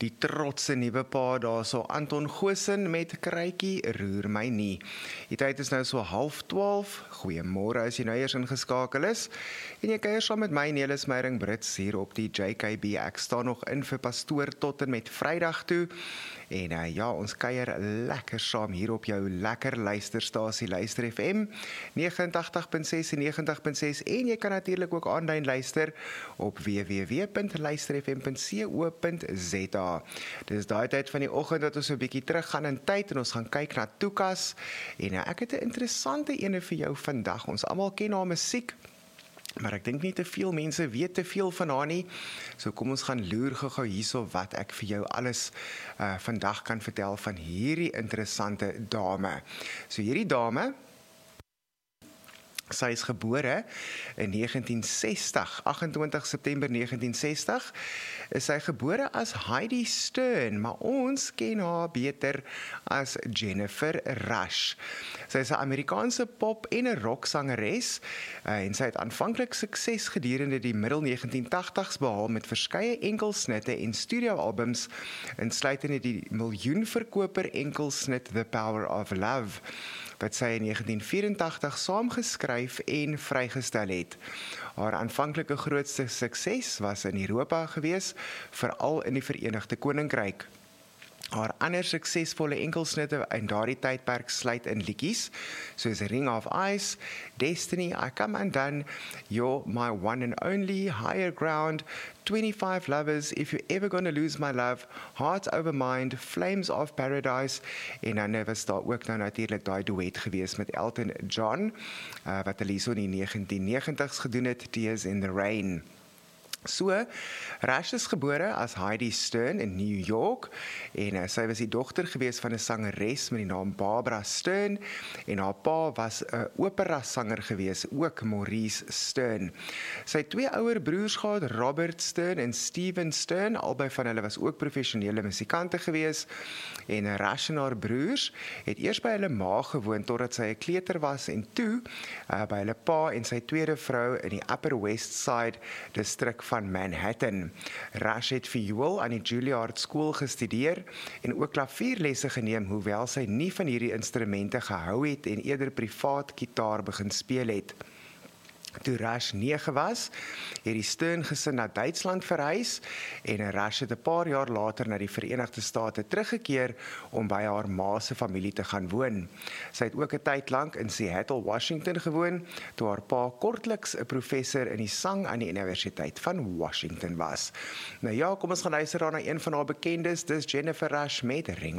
Die trotse nuwe pa daarso, Anton Goosen met Kruitjie roer my nie. Die tyd is nou so 11:30. Goeiemôre as jy nou eers ingeskakel is. En jy kuier saam met my Nelis Meyering Brits hier op die JKB. Ek staan nog in vir pastoor tot en met Vrydag toe. En ja, ons kuier lekker saam hier op jou lekker luisterstasie Luister FM 89.6 en 90.6 en jy kan natuurlik ook aanlyn luister op www.luisterfm.co.za. Dis daai tyd van die oggend dat ons 'n bietjie teruggaan in tyd en ons gaan kyk na Toekas. En ek het 'n interessante ene vir jou vandag. Ons almal ken haar musiek, maar ek dink nie te veel mense weet te veel van haar nie. So kom ons gaan loer gou hierso wat ek vir jou alles vandag kan vertel van hierdie interessante dame. So hierdie dame, sy is gebore in 1960, 28 September 1960, is sy gebore as Heidi Stern, maar ons ken haar beter as Jennifer Rush. Sy is 'n Amerikaanse pop- en 'n rocksangeres en sy het aanvanklik sukses gedurende die middel 1980s behaal met verskeie enkelsnitte en studioalbums, insluitende die miljoenverkoper enkelsnit The Power of Love, wat sy in 1984 saamgeskryf en vrygestel het. Haar aanvanklike grootste sukses was in Europa gewees, veral in die Verenigde Koninkryk. Haar ander suksesvolle enkelsnitte in daardie tydperk sluit in liedjies soos Ring of Ice, Destiny, I Come Undone, You're My One and Only, Higher Ground, 25 Lovers, If You're Ever Gonna Lose My Love, Heart Over Mind, Flames of Paradise, en dan was daar ook nou natuurlik daai duet gewees met Elton John, wat hulle so in die 1990s gedoen het, Tears in the Rain. So, Rush is gebore as Heidi Stern in New York en sy was die dogter gewees van 'n sangeres met die naam Barbara Stern en haar pa was 'n opera sanger gewees, ook Maurice Stern. Sy het twee ouer broers gehad, Robert Stern en Steven Stern, albei van hulle was ook professionele musikante gewees en Rush en haar broers het eers by hulle ma gewoon totdat sy 'n kleuter was en toe by hulle pa en sy tweede vrou in die Upper West Side distrik van Manhattan. Rush het viool aan die Juilliard School gestudeer en ook klavierlesse geneem, hoewel sy nie van hierdie instrumente gehou het en eerder privaat gitaar begin speel het. Toe Rush 9 was, het die Stern gesin na Duitsland verhuis en Rush het 'n paar jaar later na die Verenigde State teruggekeer om by haar ma se familie te gaan woon. Sy het ook 'n tyd lank in Seattle, Washington gewoon, toe haar pa kortliks 'n professor in die sang aan die Universiteit van Washington was. Nou ja, kom ons gaan luister na een van haar bekendes, dis Jennifer Rush met Ring